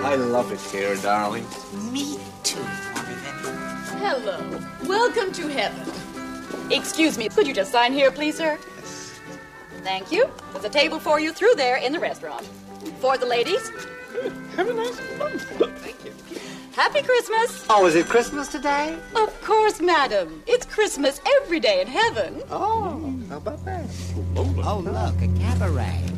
I love it here, darling. Me too, Marvin. Hello. Welcome to heaven. Excuse me, could you just sign here, please, sir? Yes. Thank you. There's a table for you through there in the restaurant. For the ladies. Have a nice month. Thank you. Happy Christmas. Oh, is it Christmas today? Of course, madam. It's Christmas every day in heaven. Oh, how about that? Oh, Oh, look, a cabaret.